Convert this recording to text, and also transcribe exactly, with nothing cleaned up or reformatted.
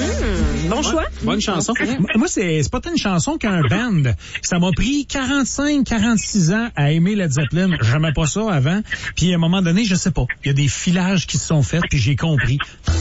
Mmh, bon choix. Bonne chanson. Moi, c'est, c'est pas tant une chanson qu'un band. Ça m'a pris quarante-cinq, quarante-six ans à aimer Led Zeppelin. J'aimais pas ça avant. Puis à un moment donné, je sais pas, il y a des filages qui se sont faits, puis j'ai compris.